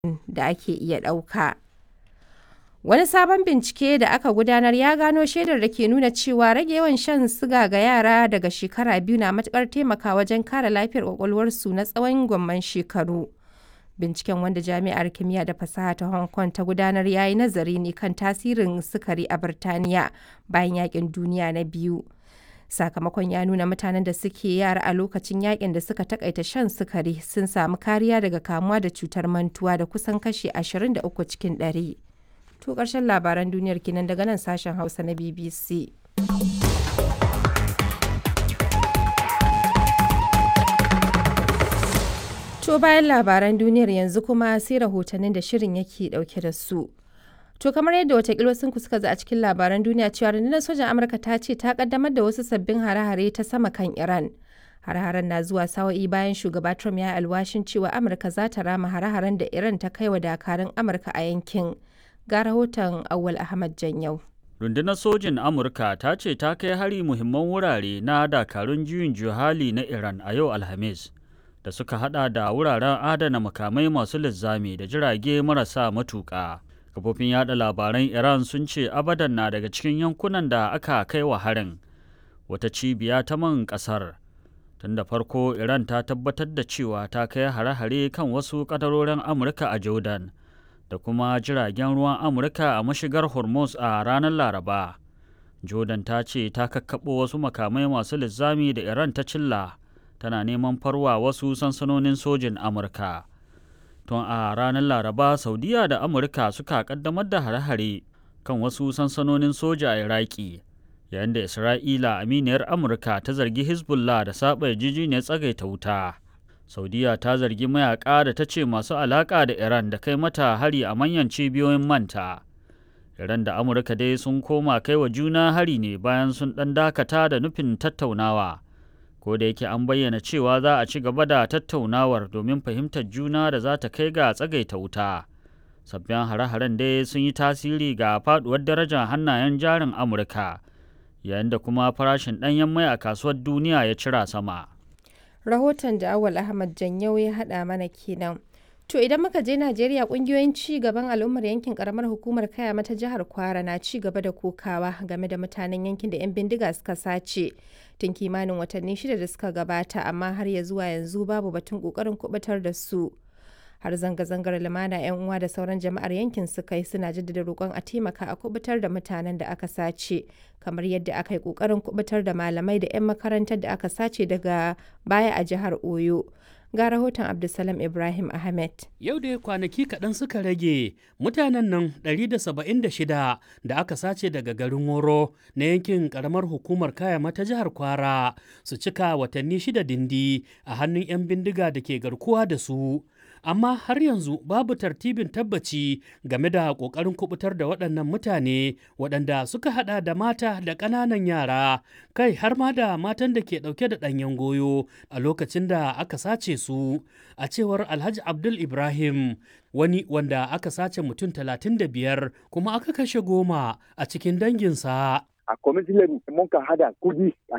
da ake iya ɗauka. Wani sabon bincike da aka gudanar ya gano shaidar da ke nuna cewa rage yawan shan siga ga yara daga shekara 2 na matuƙar taimakawa wajen kare lafiyar ƙwaƙwalwarsu na tsawon gwamman shekaru. Binciken, wanda Jami'ar Kimiyya da Fasaha ta Hong Kong ta gudanar, ya yi nazari ne kan tasirin sukari a Birtaniya bayan Yaƙin Duniya na Biyu. Sakamakon ya nuna mutanen da suke yara a lokacin yaƙin da suka taƙaita shan sukari sun samu kariya daga kamuwa da cutar mantuwa da kusan kashi 23 cikin 100. To ƙarshen labaran duniyar kenan daga nan sashen Hausa na BBC. To bayan labaran duniyar yanzu kuma sai rahotannin da shirin yake ɗauke da su. To kamar yadda watakila sun suka za a cikin labaran duniya cewa rundunar sojan Amurka ta ce ta kaddamar da wasu sabbin hare-hare ta sama kan Iran. Hare-haren na zuwa sa'o'i bayan shugaba Trump ya yi alwashin cewa Amurka za ta rama hare-haren da Iran ta kai wa dakarun Amurka a yankin. Ga rahoton Awwal Ahmad Janyau. Rundunar sojin Amurka ta ce ta kai hari muhimman wurare na dakarun juyin juhali na Iran a yau Alhamis, da suka hada da wuraren adana makamai masu linzami da jirage marasa matuƙa. Kafofin yada labaran Iran sun ce Abadan na daga cikin yankunan da aka kai wa harin, wata cibiya ta man ƙasar. Tun da farko Iran ta tabbatar da cewa ta kai hare-hare kan wasu ƙadarorin Amurka a Jordan da kuma jiragen ruwan Amurka a mashigar Hormuz a ranar Laraba. Jordan ta ce ta kakkaɓo wasu makamai masu linzami da Iran ta cilla, tana neman farwa wasu sansanonin sojin Amurka. Tun a ranar Laraba, Saudiya da Amurka suka kaddamar da hare-hare kan wasu sansanonin soja a Iraki, yayin da Isra'ila, aminiyar Amurka, ta zargi Hezbollah da saba yarjejeniyar tsagaita wuta. Saudiya ta zargi mayaka da ta ce masu alaƙa da Iran da kai mata hari a manyan cibiyoyin manta. Iran da Amurka dai sun koma kai wa juna hari ne bayan sun ɗan dakata da nufin tattaunawa. Ko da yake an bayyana cewa za a ci gaba da tattaunawar domin fahimtar juna da za ta kai ga tsagaita wuta. Sabbin hare-haren dai sun yi tasiri ga faduwar darajar hannayen jarin Amurka, yayin da kuma farashin ɗanyen mai a kasuwar duniya ya cira sama. Rahoton da Awal Ahmad Janyau ya haɗa mana kenan. To idan muka je Najeriya, ƙungiyoyin ci gaban al'ummar yankin ƙaramar hukumar Kayama ta jihar Kwara na ci gaba da kokawa game da mutanen yankin da 'yan bindiga suka sace tun kimanin watanni 6 da suka gabata, amma har ya zuwa yanzu babu batun ƙoƙarin kubutar da su. Har zanga-zangar lumana 'yan uwa da sauran jama'ar yankin suka yi, suna jaddada roƙon a taimaka a kubutar da mutanen da aka sace, kamar yadda aka yi ƙoƙarin kubutar da malamai da 'yan makarantar da aka sace daga baya a jihar Oyo. Ga rahoton Abdulsalam Ibrahim Ahmed. Yau da kwanaki kaɗan suka rage mutanen nan 176 da aka sace daga garin Woro na yankin ƙaramar hukumar Kayama ta jihar Kwara su cika watanni 6 dindi a hannun 'yan bindiga da ke garkuwa da su. Amma har yanzu babu tartibin tabbaci game da ƙoƙarin kubutar da waɗannan mutane, waɗanda suka haɗa da mata da ƙananan yara, kai har ma da matan da ke ɗauke da ɗanyen goyo a lokacin da aka sace su. A cewar Alhaji Abdul Ibrahim, wani wanda aka sace mutum 35 kuma aka kashe 10 a cikin danginsa. A kwamitin mun ka hada kudi a